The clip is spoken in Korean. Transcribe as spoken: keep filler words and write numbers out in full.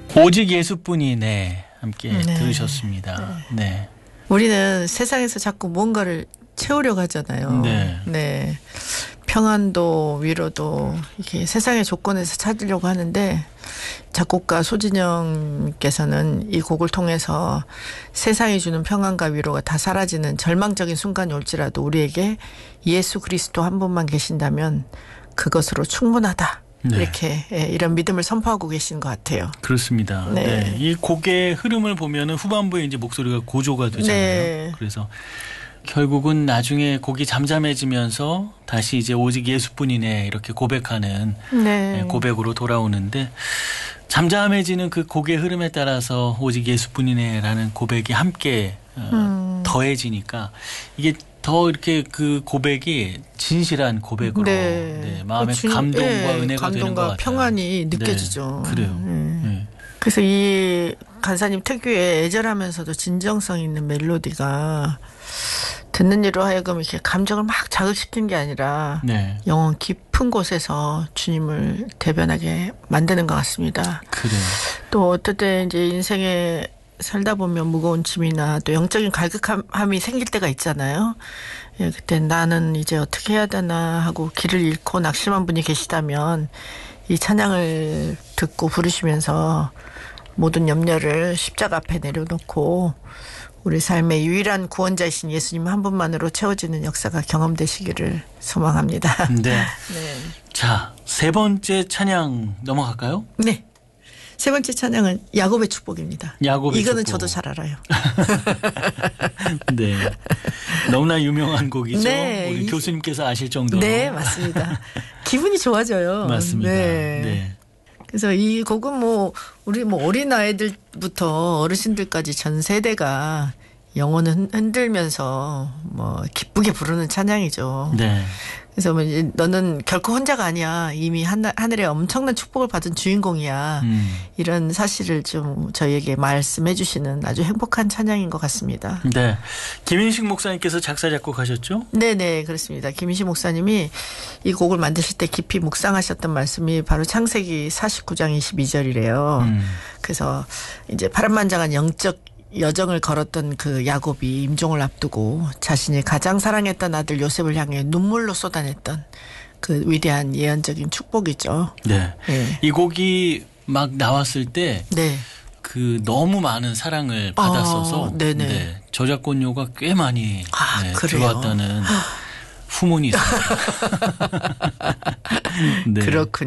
오직 예수뿐이 네 함께 네. 들으셨습니다. 네. 네. 우리는 세상에서 자꾸 뭔가를 채우려고 하잖아요. 네. 네. 평안도 위로도 이렇게 세상의 조건에서 찾으려고 하는데 작곡가 소진영께서는 이 곡을 통해서 세상이 주는 평안과 위로가 다 사라지는 절망적인 순간이 올지라도 우리에게 예수 그리스도 한 분만 계신다면 그것으로 충분하다. 네. 이렇게 이런 믿음을 선포하고 계신 것 같아요. 그렇습니다. 네. 네. 이 곡의 흐름을 보면은 후반부에 이제 목소리가 고조가 되잖아요. 네. 그래서 결국은 나중에 곡이 잠잠해지면서 다시 이제 오직 예수뿐이네 이렇게 고백하는 네. 고백으로 돌아오는데 잠잠해지는 그 곡의 흐름에 따라서 오직 예수뿐이네라는 고백이 함께 음. 더해지니까 이게 더 이렇게 그 고백이 진실한 고백으로 네. 네, 마음의 진, 감동과 네, 은혜가 감동과 되는 것 같아요. 평안이 느껴지죠. 네, 그래요. 네. 네. 그래서 이 간사님 특유의 애절하면서도 진정성 있는 멜로디가 듣는 이로 하여금 이렇게 감정을 막 자극시키는 게 아니라 네. 영혼 깊은 곳에서 주님을 대변하게 만드는 것 같습니다. 그래요. 또 어떨 때 이제 인생에 살다 보면 무거운 짐이나 또 영적인 갈급함이 생길 때가 있잖아요. 예, 그때 나는 이제 어떻게 해야 되나 하고 길을 잃고 낙심한 분이 계시다면 이 찬양을 듣고 부르시면서 모든 염려를 십자가 앞에 내려놓고 우리 삶의 유일한 구원자이신 예수님 한 분만으로 채워지는 역사가 경험되시기를 소망합니다. 네. 네. 자, 세 번째 찬양 넘어갈까요? 네. 세 번째 찬양은 야곱의 축복입니다. 야곱의 이거는 축복. 저도 잘 알아요. 네. 너무나 유명한 곡이죠. 네. 우리 이... 교수님께서 아실 정도로. 네, 맞습니다. 기분이 좋아져요. 맞습니다. 네. 네. 그래서 이 곡은 뭐 우리 뭐 어린 아이들부터 어르신들까지 전 세대가 영혼을 흔들면서 뭐 기쁘게 부르는 찬양이죠. 네. 그래서 뭐 이제 너는 결코 혼자가 아니야. 이미 하늘, 하늘에 엄청난 축복을 받은 주인공이야. 음. 이런 사실을 좀 저희에게 말씀해 주시는 아주 행복한 찬양인 것 같습니다. 네. 김인식 목사님께서 작사 작곡하셨죠? 네네 그렇습니다. 김인식 목사님이 이 곡을 만드실 때 깊이 묵상하셨던 말씀이 바로 창세기 사십구 장 이십이 절이래요. 음. 그래서 이제 파란만장한 영적 여정을 걸었던 그 야곱이 임종을 앞두고 자신이 가장 사랑했던 아들 요셉을 향해 눈물로 쏟아냈던 그 위대한 예언적인 축복이죠. 네. 네. 이 곡이 막 나왔을 때 네. 그 너무 많은 사랑을 받았어서 아, 네네. 네. 저작권료가 꽤 많이 아, 네, 들어왔다는 후문이 있습니다. 네. 그렇군요.